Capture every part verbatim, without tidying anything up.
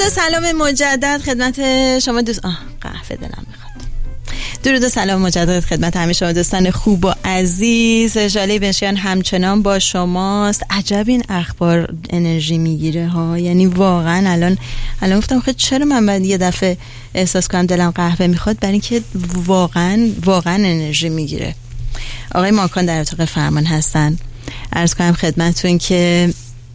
و سلام مجدد خدمت شما دوست آه قهوه دلم میخواد. درود و سلام مجدد خدمت همه شما دوستان خوب و عزیز. ژاله بنشیان همچنان با شماست. عجب این اخبار انرژی میگیره ها، یعنی واقعا الان الان گفتم خیلی چرا من بعد یه دفعه احساس کنم دلم قهوه میخواد، برای اینکه واقعا واقعا انرژی میگیره. آقای ماکان در اتاق فرمان هستن. عرض کنم خدمتتون که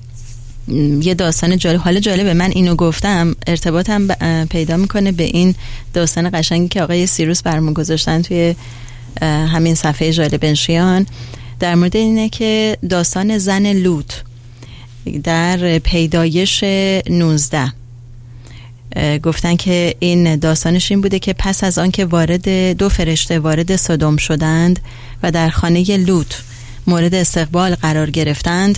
یه داستان جالب، حالا جالبه من اینو گفتم ارتباطم پیدا میکنه به این داستان قشنگی که آقای سیروس برامون گذاشتن توی همین صفحه ژاله بنشیان، در مورد اینه که داستان زن لوط در پیدایش نوزده گفتن که این داستانش این بوده که پس از آن که وارد دو فرشته وارد سدوم شدند و در خانه لوط مورد استقبال قرار گرفتند،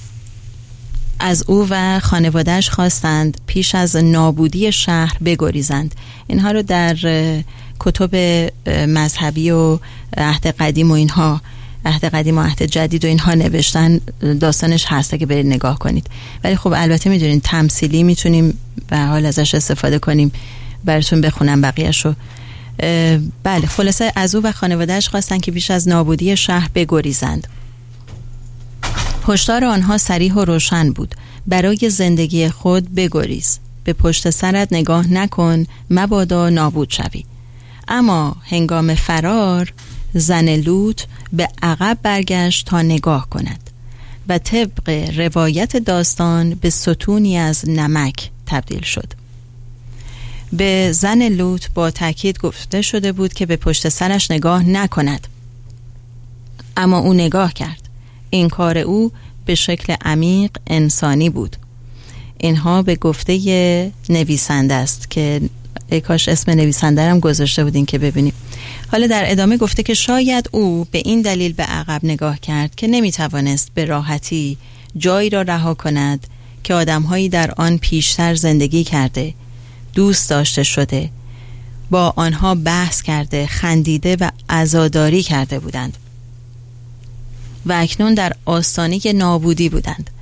از او و خانواده‌اش خواستند پیش از نابودی شهر بگریزند. اینها رو در کتب مذهبی و عهد قدیم و اینها عهد قدیم و عهد جدید و اینها نوشتن، داستانش هست که برید نگاه کنید. ولی خب البته میدونین تمثیلی میتونیم به حال ازش استفاده کنیم، براتون بخونم بقیه‌شو. بله خلاصه از او و خانواده‌اش خواستند که پیش از نابودی شهر بگریزند. هشدار آنها صریح و روشن بود: برای زندگی خود بگریز، به پشت سرت نگاه نکن، مبادا نابود شوی. اما هنگام فرار زن لوط به عقب برگشت تا نگاه کند و طبق روایت داستان به ستونی از نمک تبدیل شد. به زن لوط با تاکید گفته شده بود که به پشت سرش نگاه نکند، اما او نگاه کرد. این کار او به شکل عمیق انسانی بود. اینها به گفته نویسنده است که ای کاش اسم نویسنده هم گذاشته بودین که ببینیم. حالا در ادامه گفته که شاید او به این دلیل به عقب نگاه کرد که نمیتوانست به راحتی جایی را رها کند که آدمهایی در آن پیشتر زندگی کرده، دوست داشته شده، با آنها بحث کرده، خندیده و عزاداری کرده بودند و اکنون در آستانه نابودی بودند.